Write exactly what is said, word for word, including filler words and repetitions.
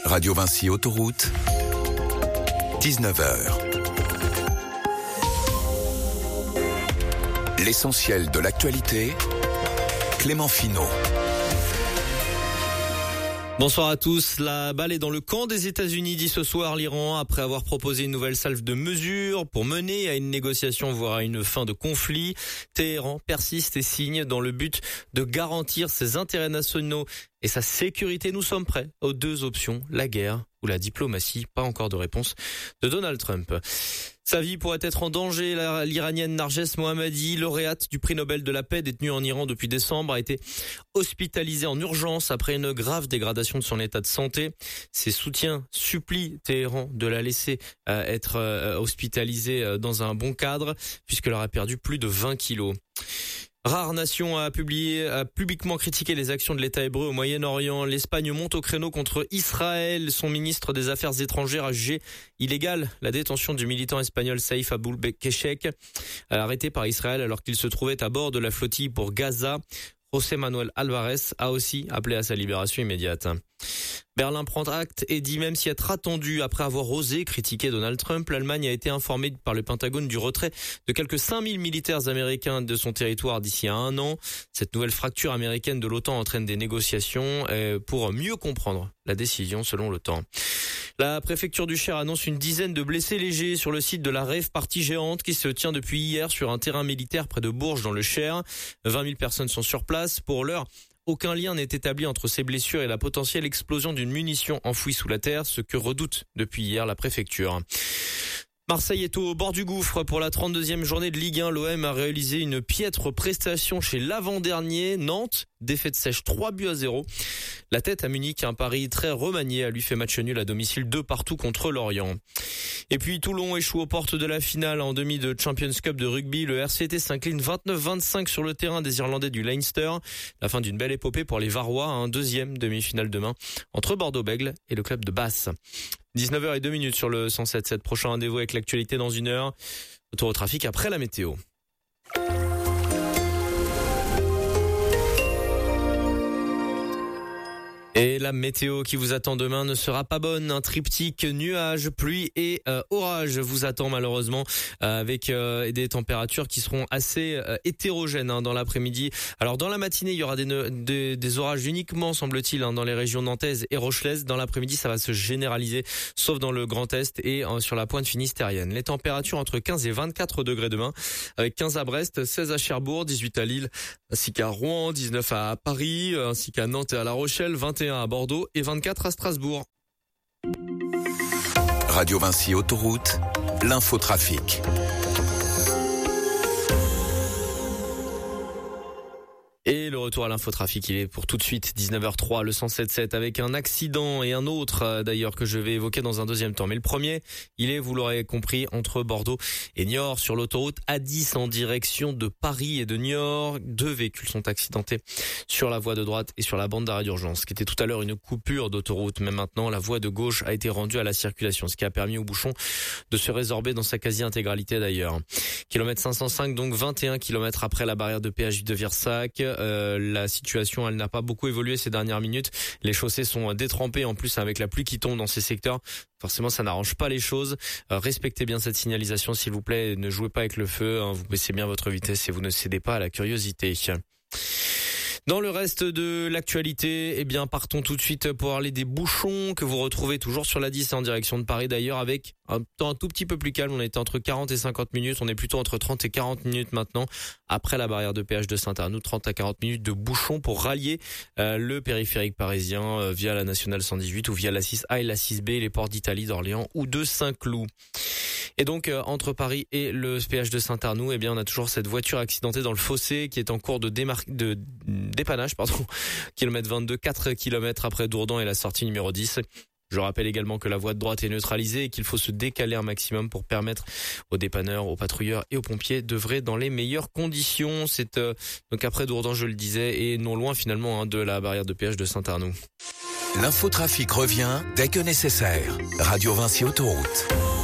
Radio Vinci Autoroute, dix-neuf heures. L'essentiel de l'actualité, Clément Finot. Bonsoir à tous. La balle est dans le camp des États-Unis, dit ce soir l'Iran, après avoir proposé une nouvelle salve de mesures pour mener à une négociation, voire à une fin de conflit. Téhéran persiste et signe dans le but de garantir ses intérêts nationaux et sa sécurité. Nous sommes prêts aux deux options, la guerre ou la diplomatie. Pas encore de réponse de Donald Trump. Sa vie pourrait être en danger. L'Iranienne Narges Mohammadi, lauréate du prix Nobel de la paix, détenue en Iran depuis décembre, a été hospitalisée en urgence après une grave dégradation de son état de santé. Ses soutiens supplient Téhéran de la laisser euh, être euh, hospitalisée dans un bon cadre, puisqu'elle aura perdu plus de vingt kilos. Rare nation a publié, a publiquement critiqué les actions de l'État hébreu au Moyen-Orient. L'Espagne monte au créneau contre Israël. Son ministre des Affaires étrangères a jugé illégale la détention du militant espagnol Saïf Aboul-Keshek, arrêté par Israël alors qu'il se trouvait à bord de la flottille pour Gaza. José Manuel Alvarez a aussi appelé à sa libération immédiate. Berlin prend acte et dit même s'y être attendu après avoir osé critiquer Donald Trump. L'Allemagne a été informée par le Pentagone du retrait de quelques cinq mille militaires américains de son territoire d'ici à un an. Cette nouvelle fracture américaine de l'OTAN entraîne des négociations pour mieux comprendre la décision selon l'OTAN. La préfecture du Cher annonce une dizaine de blessés légers sur le site de la rave party géante qui se tient depuis hier sur un terrain militaire près de Bourges dans le Cher. vingt mille personnes sont sur place. Pour l'heure, aucun lien n'est établi entre ces blessures et la potentielle explosion d'une munition enfouie sous la terre, ce que redoute depuis hier la préfecture. Marseille est au bord du gouffre pour la trente-deuxième journée de Ligue un. L'O M a réalisé une piètre prestation chez l'avant-dernier. Nantes, défaite sèche trois buts à zéro. La tête à Munich, un pari très remanié, a lui fait match nul à domicile deux partout contre Lorient. Et puis Toulon échoue aux portes de la finale en demi de Champions Cup de rugby. Le R C T s'incline vingt-neuf vingt-cinq sur le terrain des Irlandais du Leinster. La fin d'une belle épopée pour les Varois, un deuxième demi-finale demain entre Bordeaux-Bègles et le club de Basse. dix-neuf heures zéro deux sur le cent sept virgule sept. Prochain rendez-vous avec l'actualité dans une heure. Retour au trafic après la météo. Et la météo qui vous attend demain ne sera pas bonne. Un triptyque nuages, pluie et euh, orage vous attend malheureusement euh, avec euh, des températures qui seront assez euh, hétérogènes hein, dans l'après-midi. Alors dans la matinée, il y aura des, des, des orages uniquement, semble-t-il, hein, dans les régions nantaises et rochelaises. Dans l'après-midi, ça va se généraliser, sauf dans le Grand Est et euh, sur la pointe finistérienne. Les températures entre quinze et vingt-quatre degrés demain, avec quinze à Brest, seize à Cherbourg, dix-huit à Lille, ainsi qu'à Rouen, dix-neuf à Paris, ainsi qu'à Nantes et à La Rochelle, vingt et un à Bordeaux et vingt-quatre à Strasbourg. Radio Vinci Autoroute, l'infotrafic. Et le retour à l'infotrafic, il est pour tout de suite, dix-neuf heures trois, le cent sept virgule sept, avec un accident et un autre d'ailleurs que je vais évoquer dans un deuxième temps. Mais le premier, il est, vous l'aurez compris, entre Bordeaux et Niort sur l'autoroute A dix en direction de Paris et de Niort. Deux véhicules sont accidentés sur la voie de droite et sur la bande d'arrêt d'urgence. Ce qui était tout à l'heure une coupure d'autoroute, mais maintenant la voie de gauche a été rendue à la circulation, ce qui a permis au bouchon de se résorber dans sa quasi-intégralité d'ailleurs. Kilomètre cinq cent cinq, donc vingt et un kilomètres après la barrière de péage de Virsac. Euh, la situation, elle n'a pas beaucoup évolué ces dernières minutes. Les chaussées sont détrempées en plus avec la pluie qui tombe dans ces secteurs. Forcément, ça n'arrange pas les choses. Euh, respectez bien cette signalisation, s'il vous plaît. Ne jouez pas avec le feu. Hein. Vous baissez bien votre vitesse et vous ne cédez pas à la curiosité. Dans le reste de l'actualité, eh bien, partons tout de suite pour parler des bouchons que vous retrouvez toujours sur la dix en direction de Paris d'ailleurs avec un temps un tout petit peu plus calme. On était entre quarante et cinquante minutes. On est plutôt entre trente et quarante minutes maintenant après la barrière de péage de Saint-Arnoux. trente à quarante minutes de bouchons pour rallier euh, le périphérique parisien euh, via la nationale cent dix-huit ou via la six A et la six B, les ports d'Italie, d'Orléans ou de Saint-Cloud. Et donc euh, entre Paris et le péage de Saint-Arnoux, eh bien on a toujours cette voiture accidentée dans le fossé qui est en cours de, démar- de dépannage, pardon, kilomètre vingt-deux, quatre kilomètres après Dourdan et la sortie numéro dix. Je rappelle également que la voie de droite est neutralisée et qu'il faut se décaler un maximum pour permettre aux dépanneurs, aux patrouilleurs et aux pompiers d'œuvrer dans les meilleures conditions. C'est euh, donc après Dourdan, je le disais, et non loin finalement hein, de la barrière de péage de Saint-Arnoux. L'infotrafic revient dès que nécessaire. Radio Vinci Autoroute.